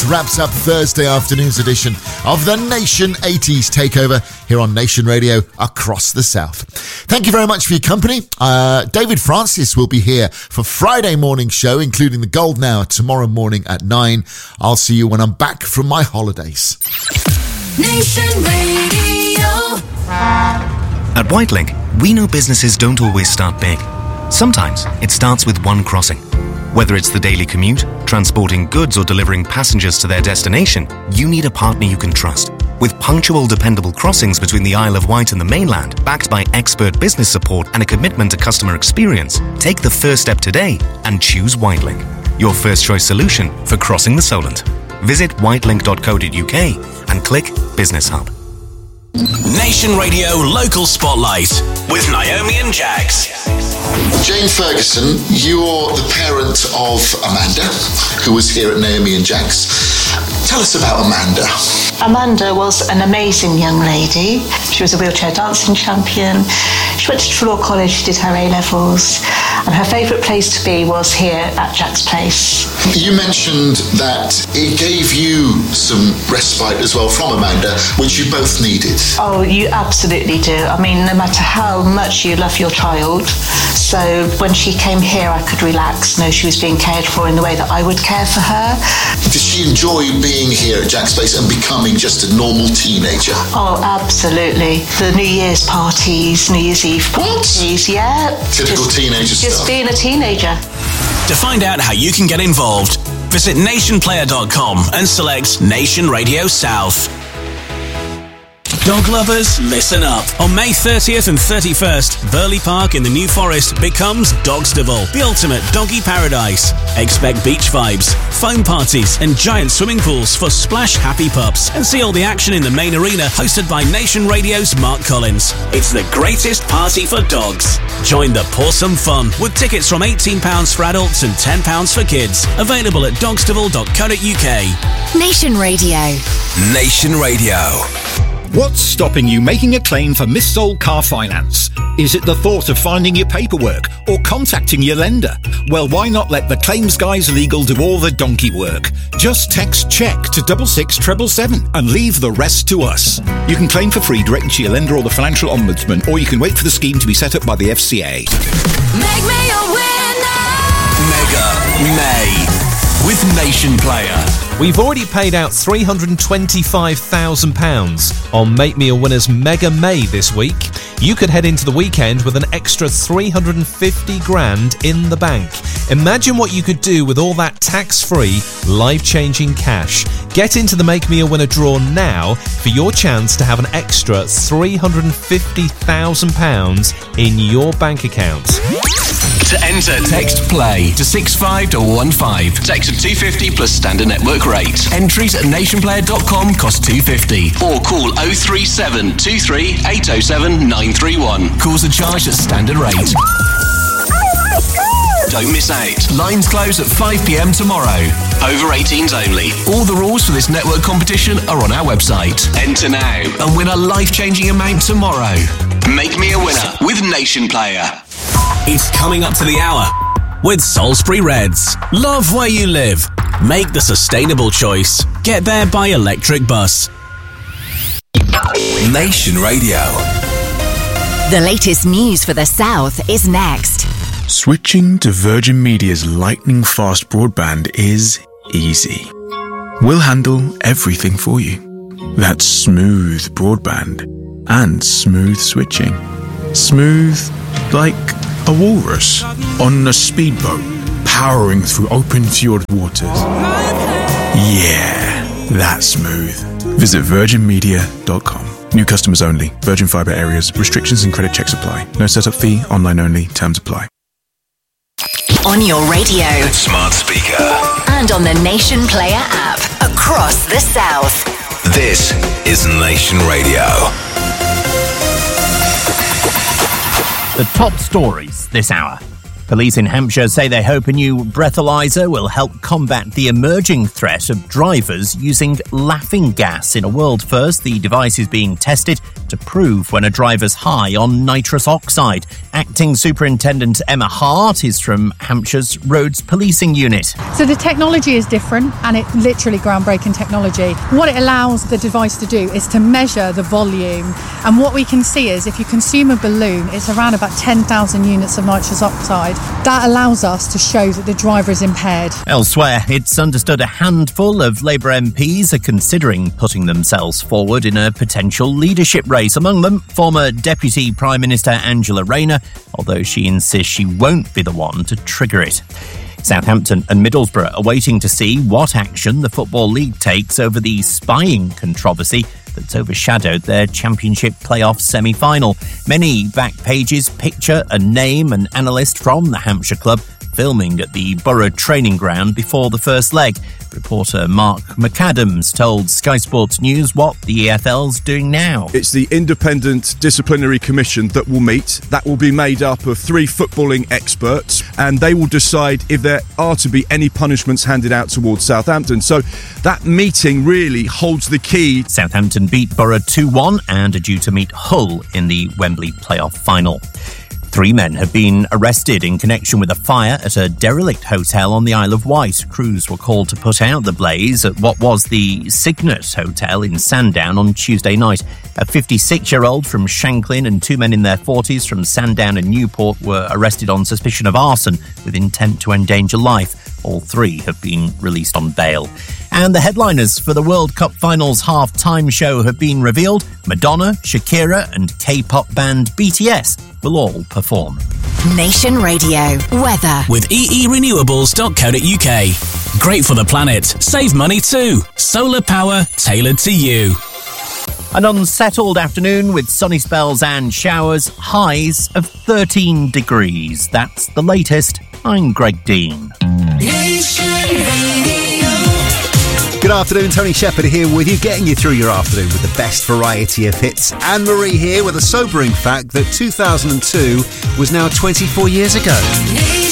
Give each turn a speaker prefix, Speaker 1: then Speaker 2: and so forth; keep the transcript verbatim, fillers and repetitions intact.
Speaker 1: wraps up Thursday afternoon's edition of the Nation eighties Takeover here on Nation Radio across the South. Thank you very much for your company. Uh, David Francis will be here for Friday morning show, including the Golden Hour tomorrow morning at nine. I'll see you when I'm back from my holidays.
Speaker 2: Nation Radio.
Speaker 3: At Whitelink, we know businesses don't always start big. Sometimes it starts with one crossing. Whether it's the daily commute, transporting goods or delivering passengers to their destination, you need a partner you can trust. With punctual, dependable crossings between the Isle of Wight and the mainland, backed by expert business support and a commitment to customer experience, take the first step today and choose Whitelink, your first choice solution for crossing the Solent. Visit whitelink dot co dot uk and click Business Hub.
Speaker 4: Nation Radio Local Spotlight with Naomi and Jax.
Speaker 1: Jane Ferguson, you're the parent of Amanda, who was here at Naomi and Jax. Tell us about Amanda.
Speaker 5: Amanda was an amazing young lady. She was a wheelchair dancing champion. She went to Trelaw College, she did her A-levels, and her favourite place to be was here at Jack's Place.
Speaker 1: You mentioned that it gave you some respite as well from Amanda, which you both needed.
Speaker 5: Oh, you absolutely do. I mean, no matter how much you love your child, so when she came here, I could relax, know she was being cared for in the way that I would care for her.
Speaker 1: Did she enjoy being here at Jack's Place and becoming just a normal teenager?
Speaker 5: Oh, absolutely. The New Year's parties, New Year's Eve parties, what? Yeah.
Speaker 1: Typical
Speaker 5: just,
Speaker 1: teenager
Speaker 5: just
Speaker 1: stuff.
Speaker 5: Just being a teenager.
Speaker 4: To find out how you can get involved, visit nation player dot com and select Nation Radio South. Dog lovers, listen up. On May thirtieth and thirty-first, Burley Park in the New Forest becomes Dogstaval, the ultimate doggy paradise. Expect beach vibes, foam parties and giant swimming pools for splash happy pups. And see all the action in the main arena hosted by Nation Radio's Mark Collins. It's the greatest party for dogs. Join the Pawsome Fun with tickets from eighteen pounds for adults and ten pounds for kids. Available at dogstaval dot co dot uk.
Speaker 2: Nation Radio.
Speaker 4: Nation Radio.
Speaker 6: What's stopping you making a claim for missold car finance? Is it the thought of finding your paperwork or contacting your lender? Well, why not let the Claims Guys Legal do all the donkey work? Just text CHECK to double six seven seven seven and leave the rest to us. You can claim for free directly to your lender or the Financial Ombudsman, or you can wait for the scheme to be set up by the F C A.
Speaker 2: Make me a winner!
Speaker 4: Mega May with Nation Player.
Speaker 7: We've already paid out three hundred twenty-five thousand pounds on Make Me a Winner's Mega May this week. You could head into the weekend with an extra three hundred fifty grand in the bank. Imagine what you could do with all that tax-free, life-changing cash. Get into the Make Me a Winner draw now for your chance to have an extra three hundred fifty thousand pounds in your bank account.
Speaker 4: To enter, text PLAY to six five one one five. Text at two fifty plus standard network rate. Entries at nation player dot com cost two fifty. Or call oh three seven two three eight oh seven nine three one. Calls are charged at standard rate. Don't miss out. Lines close at five p.m. tomorrow. Over eighteens only. All the rules for this network competition are on our website. Enter now and win a life-changing amount tomorrow. Make me a winner with Nation Player. It's coming up to the hour with Salisbury Reds. Love where you live. Make the sustainable choice. Get there by electric bus. Nation Radio.
Speaker 2: The latest news for the South is next.
Speaker 8: Switching to Virgin Media's lightning-fast broadband is easy. We'll handle everything for you. That's smooth broadband and smooth switching. Smooth like a walrus on a speedboat powering through open fjord waters. Yeah, that's smooth. Visit virgin media dot com. New customers only. Virgin Fibre areas. Restrictions and credit checks apply. No setup fee. Online only. Terms apply.
Speaker 2: On your radio,
Speaker 4: smart speaker,
Speaker 2: and on the Nation Player app across the South.
Speaker 4: This is Nation Radio.
Speaker 9: The top stories this hour. Police in Hampshire say they hope a new breathalyzer will help combat the emerging threat of drivers using laughing gas. In a world first, the device is being tested to prove when a driver's high on nitrous oxide. Acting Superintendent Emma Hart is from Hampshire's Roads Policing Unit.
Speaker 10: So the technology is different, and it's literally groundbreaking technology. What it allows the device to do is to measure the volume, and what we can see is if you consume a balloon, it's around about ten thousand units of nitrous oxide. That allows us to show that the driver is impaired.
Speaker 9: Elsewhere, it's understood a handful of Labour M Ps are considering putting themselves forward in a potential leadership race. Among them, former Deputy Prime Minister Angela Rayner, although she insists she won't be the one to trigger it. Southampton and Middlesbrough are waiting to see what action the Football League takes over the spying controversy that's overshadowed their Championship playoff semi-final. Many back pages picture a name and analyst from the Hampshire club filming at the Borough training ground before the first leg. Reporter Mark McAdams told Sky Sports News what the E F L's doing now.
Speaker 11: It's the Independent Disciplinary Commission that will meet. That will be made up of three footballing experts, and they will decide if there are to be any punishments handed out towards Southampton. So that meeting really holds the key.
Speaker 9: Southampton beat Borough two one and are due to meet Hull in the Wembley playoff final. Three men have been arrested in connection with a fire at a derelict hotel on the Isle of Wight. Crews were called to put out the blaze at what was the Signet Hotel in Sandown on Tuesday night. A fifty-six-year-old from Shanklin and two men in their forties from Sandown and Newport were arrested on suspicion of arson with intent to endanger life. All three have been released on bail. And the headliners for the World Cup Finals half-time show have been revealed. Madonna, Shakira and K-pop band B T S will all perform.
Speaker 2: Nation Radio weather
Speaker 4: with e e renewables dot co dot u k. Great for the planet. Save money too. Solar power tailored to you.
Speaker 9: An unsettled afternoon with sunny spells and showers, highs of thirteen degrees. That's the latest. I'm Greg Dean.
Speaker 12: Good afternoon, Tony Shepherd here with you, getting you through your afternoon with the best variety of hits. Anne-Marie here with a sobering fact that two thousand two was now twenty-four years ago.